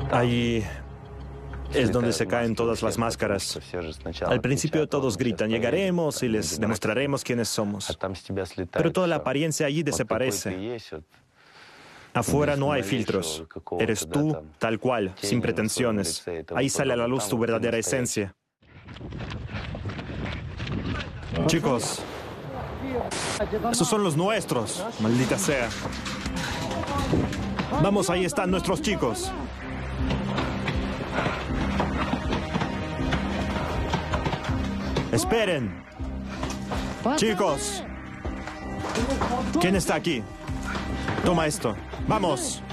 Ahí es donde se caen todas las máscaras. Al principio todos gritan, llegaremos y les demostraremos quiénes somos. Pero toda la apariencia allí desaparece. Afuera no hay filtros. Eres tú, tal cual, sin pretensiones. Ahí sale a la luz tu verdadera esencia. Chicos, esos son los nuestros, maldita sea. Vamos, ahí están nuestros chicos. Esperen. Chicos. ¿Quién está aquí? Toma esto. ¡Vamos!